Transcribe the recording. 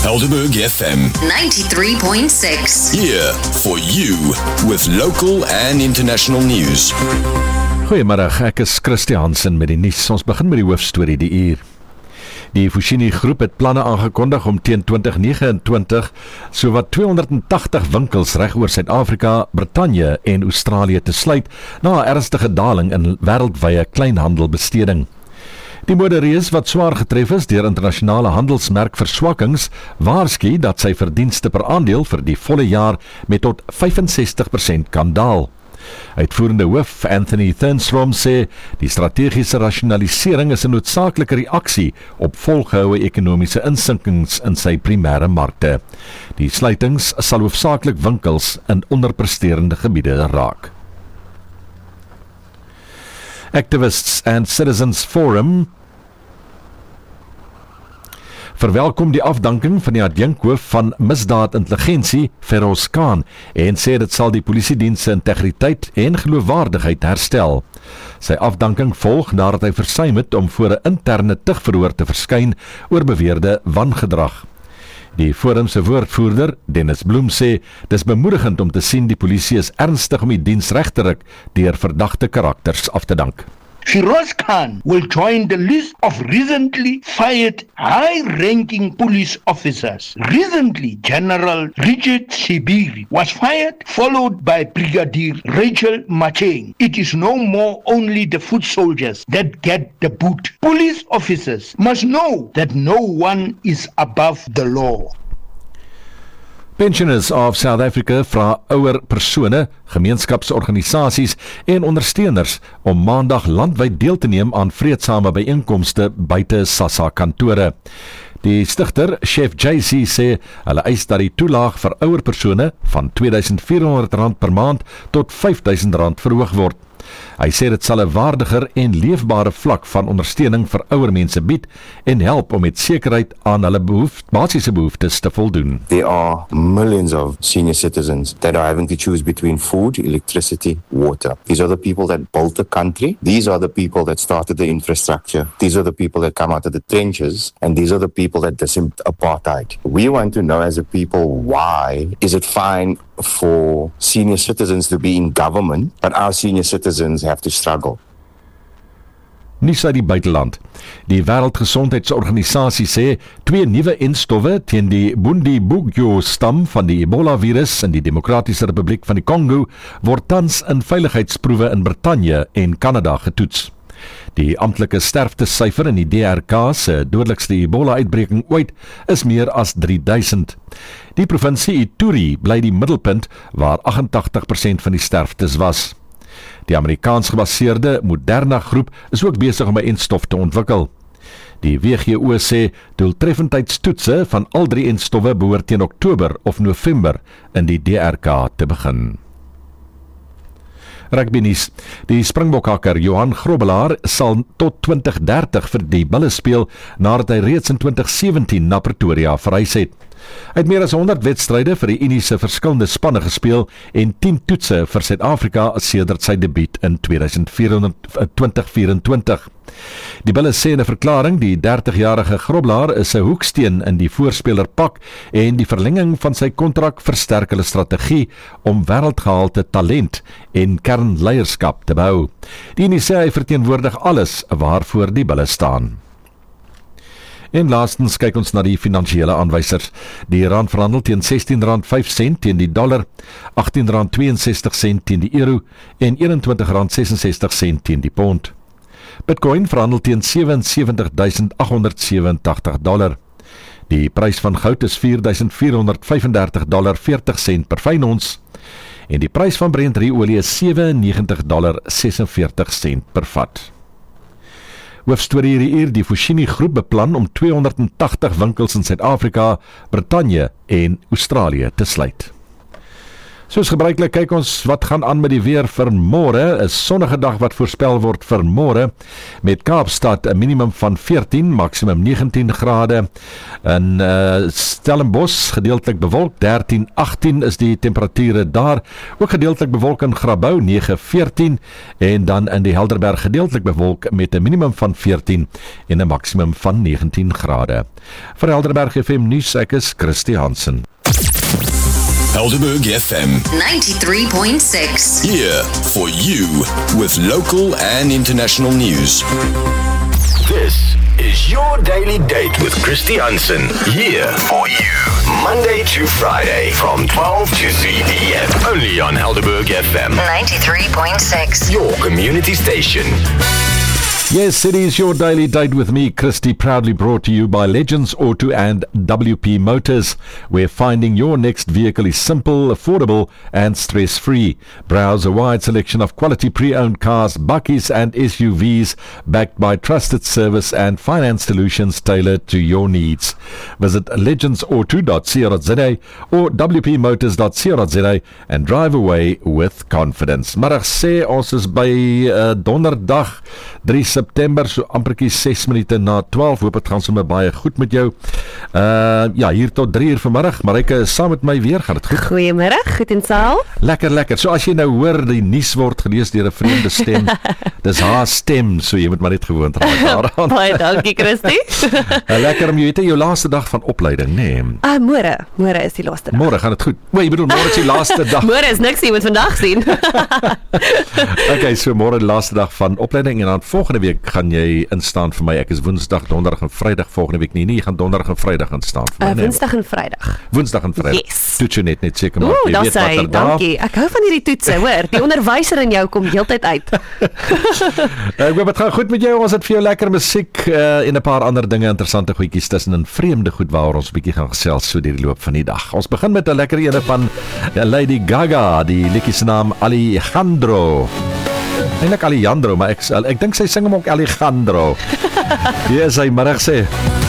Helderberg FM 93.6. here for you with local and international news. Goeiemiddag, ek is Christie Hansen met die nuus. Ons begin met die hoofstorie die uur. Die Fushini groep het planne aangekondig om teen 2029 sowat 280 winkels reg oor Suid-Afrika, Brittanje en Australië te sluit na 'n ernstige daling in wêreldwye kleinhandelbesteding. Die modereus wat swaar getref is deur internasionale handelsmerkverswakkings, waarsku dat sy verdienste per aandeel vir die volle jaar met tot 65% kan daal. Uitvoerende hoof Anthony Thunstrom sê die strategiese rasionalisering is 'n noodsaaklike reaksie op volgehoue ekonomiese insinkings in sy primêre markte. Die sluitings sal hoofsaaklik winkels in onderpresterende gebiede raak. Activists and Citizens Forum verwelkom die afdanking van die adjunkhoof van misdaadintelligensie, Feroz Khan, en sê dit sal die polisiediens se integriteit en geloofwaardigheid herstel. Sy afdanking volg nadat hy versuim het om voor 'n interne tugverhoor te verskyn oor beweerde wangedrag. Die forum se woordvoerder, Dennis Bloem, sê dis bemoedigend om te sien die polisie is ernstig om die diens reg te ruk deur verdagte karakters af te dank. Feroz Khan will join the list of recently fired high-ranking police officers. Recently, General Richard Shibiri was fired, followed by Brigadier Rachel Macheng. It is no more only the foot soldiers that get the boot. Police officers must know that no one is above the law. Pensioners of South Africa vra ouer persone, gemeenskapsorganisasies en ondersteuners om maandag landwyd deel te neem aan vreedsame byeenkomste buite SASSA kantore. Die stigter, Chef JC, sê hulle eis dat die toelaag vir ouer persone van R2,400 per maand tot R5,000 verhoog word. Hy sê dit sal 'n waardiger en leefbare vlak van ondersteuning vir ouer mense bied en help om met sekerheid aan hulle basiese behoeftes te voldoen. There are millions of senior citizens that are having to choose between food, electricity, water. These are the people that built the country. These are the people that started the infrastructure. These are the people that come out of the trenches. And these are the people that dismantled apartheid. We want to know as a people, why is it fine for senior citizens to be in government, but our senior citizens have to struggle? Nuus uit die buiteland. Die Wêreldgesondheidsorganisasie sê 2 nuwe enstowwe teen die Bundibugyo-stam van die Ebola-virus in die Demokratiese Republiek van die Kongo word tans in veiligheidsproewe in Brittanje en Kanada getoets. Die amptelike sterftesyfer in die DRK se dodelikste Ebola-uitbreking ooit is meer as 3000. Die provinsie Ituri bly die middelpunt waar 88% van die sterftes was. Die Amerikaans gebaseerde Moderna groep is ook besig om 'n enstof te ontwikkel. Die WHO sê doeltreffendheidstoetse van al 3 enstowwe behoort teen Oktober of November in die DRK te begin. Rugbynuus. Die Springbokhakker Johan Grobbelaar sal tot 2030 vir die Bulle speel nadat hy reeds in 2017 na Pretoria verhuis het. Hy het meer as 100 wedstryde vir die Unie se verskillende spanne gespeel en 10 toetse vir Suid-Afrika sedert sy debuut in 2024. Die Bulle sê in 'n verklaring die 30-jarige Grobbelaar is 'n hoeksteen in die voorspelerpak en die verlenging van sy kontrak versterk hulle strategie om wêreldgehalte talent en kernleierskap te bou. Die Unie sê hy verteenwoordig alles waarvoor die Bulle staan. En laastens kyk ons na die finansiële aanwysers. Die rand verhandel teen R16.05 teen die dollar, R18.62 teen die euro en R21.66 teen die pond. Bitcoin verhandel teen $77,887. Die prys van goud is $4,435.40 per fyn ons en die prys van Brent olie is $97.46 per vat. Hoofstorie hierdie uur, die Fushini groep beplan om 280 winkels in Suid-Afrika, Brittanje en Australië te sluit. Soos gebruiklik kyk ons wat gaan aan met die weer vir môre. 'n Sonnige dag wat voorspel word vir môre met Kaapstad 'n minimum van 14, maksimum 19 grade. In Stellenbosch gedeeltelik bewolk 13-18 is die temperature daar. Ook gedeeltelik bewolk in Grabouw 9-14 en dan in die Helderberg gedeeltelik bewolk met 'n minimum van 14 en 'n maksimum van 19 grade. Vir Helderberg FM nuus, ek is Christy Hansen. Helderberg FM 93.6. here for you with local and international news. This is your daily date with Christy Hansen. Here for you. Monday to Friday from 12 to 3 p.m. Only on Helderberg FM. 93.6. Your community station. Yes, it is your daily date with me, Christy, proudly brought to you by Legends Auto and WP Motors, where finding your next vehicle is simple, affordable and stress-free. Browse a wide selection of quality pre-owned cars, bakkies and SUVs backed by trusted service and finance solutions tailored to your needs. Visit legendsauto.co.za or wpmotors.co.za and drive away with confidence. Maar ek sê ons is by donderdag 3 September, so amperkie 6 minute na 12. Hoop het gaan sommer baie goed met jou. Ja, hier tot 3 uur vanmiddag. Marike is saam met my weer, gaan dit goed? Goeiemiddag, goed en saal. Lekker. So as jy nou hoor die nuus word gelees deur 'n vreemde stem, dis haar stem, so jy moet maar net gewoond raak daaraan. Baie dankie, Christy. Lekker om jy weet jou laaste dag van opleiding, nee. Môre is die laaste dag. Môre gaan dit goed. Jy bedoel môre is die laaste dag. Môre is niks, jy moet vandag sien. Okay, so môre die laaste dag van opleiding en dan volgende week gaan jy instaan vir my. Ek is Woensdag, Donderdag en Vrydag volgende week nie. Nee, jy gaan Donderdag en Vrydag instaan vir my. Woensdag en Vrydag. Woensdag en Vrydag. Yes. Toets jy net seker maar. Jy weet watter dag. Dankie. Ek hou van hierdie toetse, hoor. Die onderwyser in jou kom heeltyd uit. Ek hoop dit gaan goed met jou. Ons het vir jou lekker musiek en 'n paar ander dinge, interessante goedjies tussen en vreemde goed waaroor ons 'n bietjie gaan gesels so deur die loop van die dag. Ons begin met 'n lekker ene van Lady Gaga, die liedjie se naam Alejandro. Eintlik Alejandro, maar ek dink sy sing hom ook Alejandro. Hier is hy, middag sê.